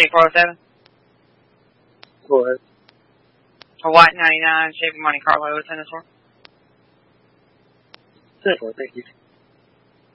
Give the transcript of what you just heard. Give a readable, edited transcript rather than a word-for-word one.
38407. Go ahead. A white 99 Chevy Monte Carlo, what's in this for? Simple, thank you.